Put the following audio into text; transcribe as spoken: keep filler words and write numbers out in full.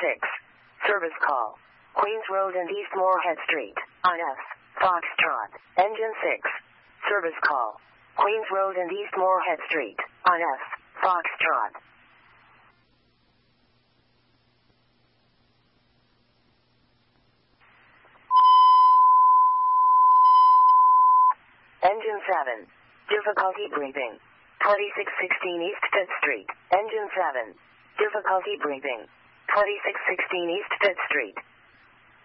six. Service call. Queens Road and East Moorhead Street. On F. Foxtrot. Engine six. Service call. Queens Road and East Moorhead Street. On F. Foxtrot. Engine seven. Difficulty breathing. twenty-six sixteen East Fifth Street. Engine seven. Difficulty breathing. twenty-six sixteen East Fifth Street.